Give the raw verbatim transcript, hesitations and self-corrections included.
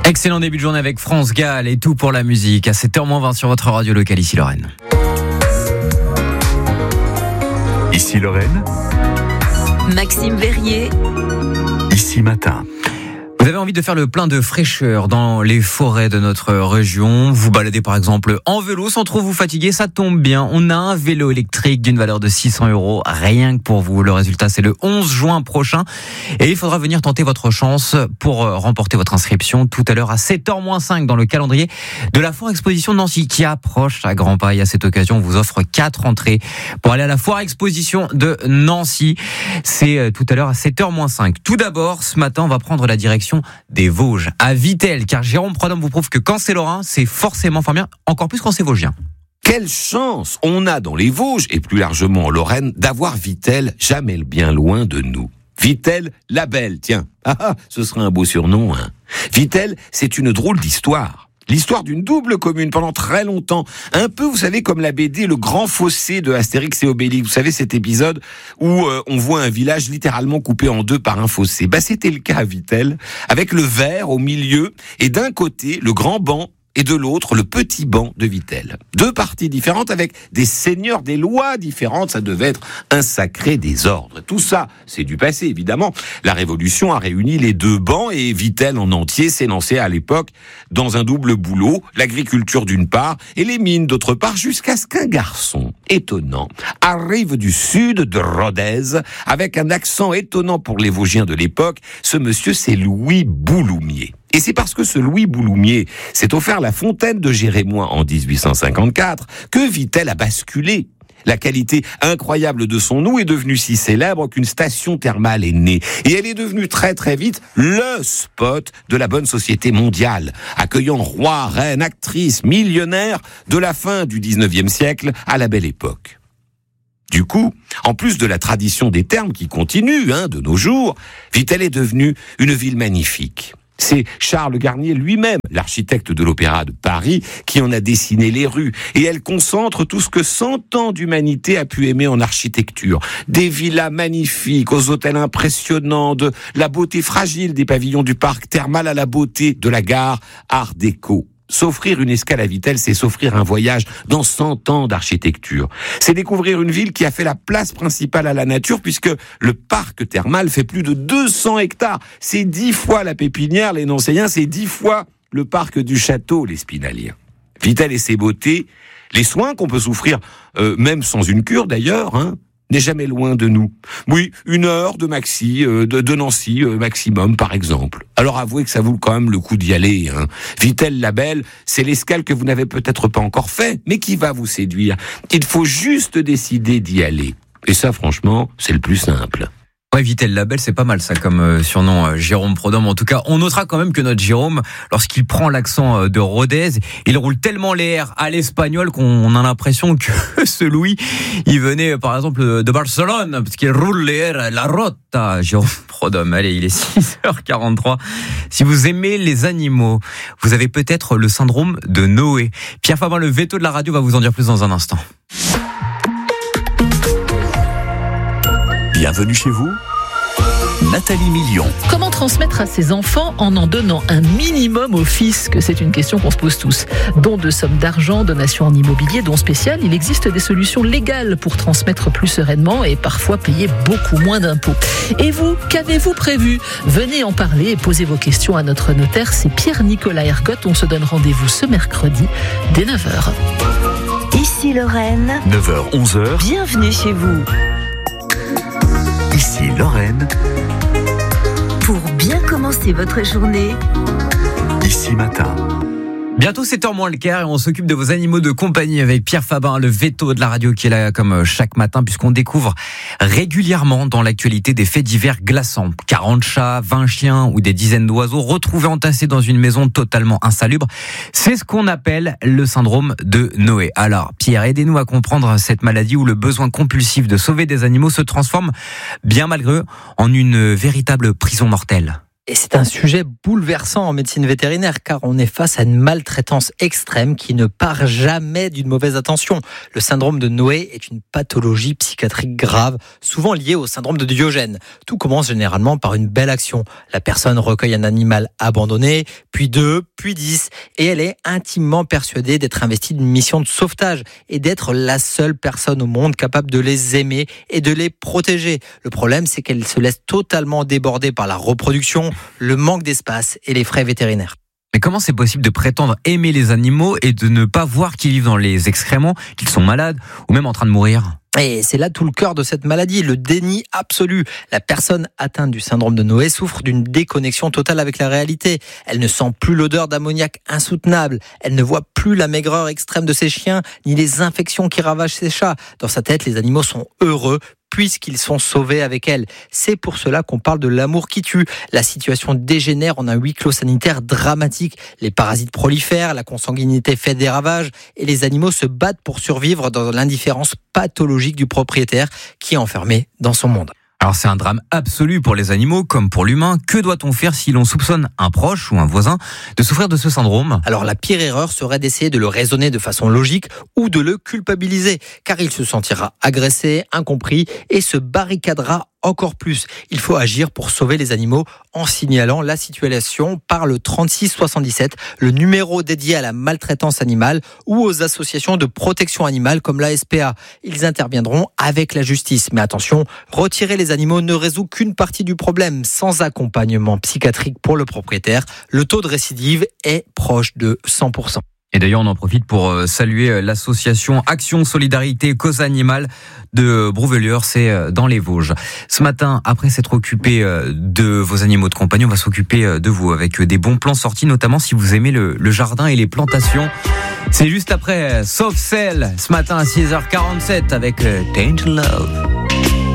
Excellent début de journée avec France Gall et tout pour la musique à sept heures moins vingt sur votre radio locale ici Lorraine. Ici Lorraine. Maxime Verrier. Ici Matin. Vous avez envie de faire le plein de fraîcheur dans les forêts de notre région. Vous baladez par exemple en vélo sans trop vous fatiguer, ça tombe bien. On a un vélo électrique d'une valeur de six cents euros, rien que pour vous. Le résultat, c'est le onze juin prochain. Et il faudra venir tenter votre chance pour remporter votre inscription tout à l'heure à sept heures moins cinq dans le calendrier de la Foire Exposition de Nancy qui approche à grands pas. Et à cette occasion, on vous offre quatre entrées pour aller à la Foire Exposition de Nancy. C'est tout à l'heure à sept heures moins cinq. Tout d'abord, ce matin, on va prendre la direction des Vosges, à Vittel, car Jérôme Prodhomme vous prouve que quand c'est lorrain, c'est forcément enfin bien, encore plus quand c'est vosgien. Quelle chance on a dans les Vosges, et plus largement en Lorraine, d'avoir Vittel jamais bien loin de nous. Vittel la Belle, tiens, ah, ah, ce serait un beau surnom. Hein. Vittel, c'est une drôle d'histoire. L'histoire d'une double commune pendant très longtemps. Un peu, vous savez, comme la B D Le Grand Fossé de Astérix et Obélix. Vous savez, cet épisode où euh, on voit un village littéralement coupé en deux par un fossé. Bah, c'était le cas à Vittel, avec le vert au milieu, et d'un côté, le grand banc, et de l'autre, le petit banc de Vittel. Deux parties différentes avec des seigneurs, des lois différentes. Ça devait être un sacré désordre. Tout ça, c'est du passé, évidemment. La Révolution a réuni les deux bancs et Vittel en entier s'est lancé à l'époque dans un double boulot, l'agriculture d'une part et les mines d'autre part, jusqu'à ce qu'un garçon étonnant arrive du sud de Rodez avec un accent étonnant pour les Vosgiens de l'époque. Ce monsieur, c'est Louis Bouloumier. Et c'est parce que ce Louis Bouloumier s'est offert la fontaine de Jérémois en dix-huit cent cinquante-quatre que Vittel a basculé. La qualité incroyable de son eau est devenue si célèbre qu'une station thermale est née. Et elle est devenue très très vite le spot de la bonne société mondiale, accueillant rois, reines, actrices, millionnaires de la fin du dix-neuvième siècle à la Belle Époque. Du coup, en plus de la tradition des thermes qui continue hein, de nos jours, Vittel est devenue une ville magnifique. C'est Charles Garnier lui-même, l'architecte de l'Opéra de Paris, qui en a dessiné les rues. Et elle concentre tout ce que cent ans d'humanité a pu aimer en architecture. Des villas magnifiques, aux hôtels impressionnants, de la beauté fragile des pavillons du parc thermal à la beauté de la gare Art déco. S'offrir une escale à Vittel, c'est s'offrir un voyage dans cent ans d'architecture. C'est découvrir une ville qui a fait la place principale à la nature, puisque le parc thermal fait plus de deux cents hectares. C'est dix fois la Pépinière, les Nancéiens, c'est dix fois le parc du château, les Spinaliens. Vittel et ses beautés, les soins qu'on peut souffrir, euh, même sans une cure d'ailleurs, hein, n'est jamais loin de nous. Oui, une heure de Maxi, euh, de, de Nancy euh, maximum, par exemple. Alors avouez que ça vaut quand même le coup d'y aller. Hein. Vittel la Belle, c'est l'escale que vous n'avez peut-être pas encore fait, mais qui va vous séduire. Il faut juste décider d'y aller. Et ça, franchement, c'est le plus simple. Ouais, Vittel la Belle, c'est pas mal ça comme euh, surnom, euh, Jérôme Prodhomme. En tout cas, on notera quand même que notre Jérôme, lorsqu'il prend l'accent euh, de Rodez, il roule tellement les R à l'espagnol qu'on a l'impression que ce Louis, il venait euh, par exemple de Barcelone, parce qu'il roule les R, la rota. Jérôme Prodhomme, allez, il est six heures quarante-trois. Si vous aimez les animaux, vous avez peut-être le syndrome de Noé. Pierre Fabin, le veto de la radio, va vous en dire plus dans un instant. Bienvenue chez vous, Nathalie Million. Comment transmettre à ses enfants en en donnant un minimum au fisc ? C'est une question qu'on se pose tous. Don de sommes d'argent, donation en immobilier, don spécial, il existe des solutions légales pour transmettre plus sereinement et parfois payer beaucoup moins d'impôts. Et vous, qu'avez-vous prévu ? Venez en parler et posez vos questions à notre notaire, c'est Pierre-Nicolas Ergotte. On se donne rendez-vous ce mercredi dès neuf heures. Ici Lorraine. neuf heures onze heures. Bienvenue chez vous. Ici Lorraine. Pour bien commencer votre journée. Ici Matin. Bientôt sept heures moins le quart et on s'occupe de vos animaux de compagnie avec Pierre Fabin, le veto de la radio qui est là comme chaque matin puisqu'on découvre régulièrement dans l'actualité des faits divers glaçants. quarante chats, vingt chiens ou des dizaines d'oiseaux retrouvés entassés dans une maison totalement insalubre. C'est ce qu'on appelle le syndrome de Noé. Alors Pierre, aidez-nous à comprendre cette maladie où le besoin compulsif de sauver des animaux se transforme bien malgré eux en une véritable prison mortelle. Et c'est un sujet bouleversant en médecine vétérinaire car on est face à une maltraitance extrême qui ne part jamais d'une mauvaise intention. Le syndrome de Noé est une pathologie psychiatrique grave, souvent liée au syndrome de Diogène. Tout commence généralement par une belle action. La personne recueille un animal abandonné, puis deux, puis dix, et elle est intimement persuadée d'être investie d'une mission de sauvetage et d'être la seule personne au monde capable de les aimer et de les protéger. Le problème, c'est qu'elle se laisse totalement déborder par la reproduction, le manque d'espace et les frais vétérinaires. Mais comment c'est possible de prétendre aimer les animaux et de ne pas voir qu'ils vivent dans les excréments, qu'ils sont malades ou même en train de mourir ? Et c'est là tout le cœur de cette maladie, le déni absolu. La personne atteinte du syndrome de Noé souffre d'une déconnexion totale avec la réalité. Elle ne sent plus l'odeur d'ammoniac insoutenable. Elle ne voit plus la maigreur extrême de ses chiens, ni les infections qui ravagent ses chats. Dans sa tête, les animaux sont heureux puisqu'ils sont sauvés avec elle. C'est pour cela qu'on parle de l'amour qui tue. La situation dégénère en un huis clos sanitaire dramatique. Les parasites prolifèrent, la consanguinité fait des ravages et les animaux se battent pour survivre dans l'indifférence pathologique du propriétaire qui est enfermé dans son monde. Alors c'est un drame absolu pour les animaux comme pour l'humain. Que doit-on faire si l'on soupçonne un proche ou un voisin de souffrir de ce syndrome ? Alors la pire erreur serait d'essayer de le raisonner de façon logique ou de le culpabiliser, car il se sentira agressé, incompris et se barricadera encore plus. Il faut agir pour sauver les animaux en signalant la situation par le trente-six soixante-dix-sept, le numéro dédié à la maltraitance animale ou aux associations de protection animale comme l'A S P A. Ils interviendront avec la justice. Mais attention, retirer les animaux ne résout qu'une partie du problème. Sans accompagnement psychiatrique pour le propriétaire, le taux de récidive est proche de cent pour cent. Et d'ailleurs, on en profite pour saluer l'association Action Solidarité Cause Animale de Brouvelure, c'est dans les Vosges. Ce matin, après s'être occupé de vos animaux de compagnie, on va s'occuper de vous avec des bons plans sortis, notamment si vous aimez le, le jardin et les plantations. C'est juste après Soft Cell, ce matin à six heures quarante-sept avec Tainted Love.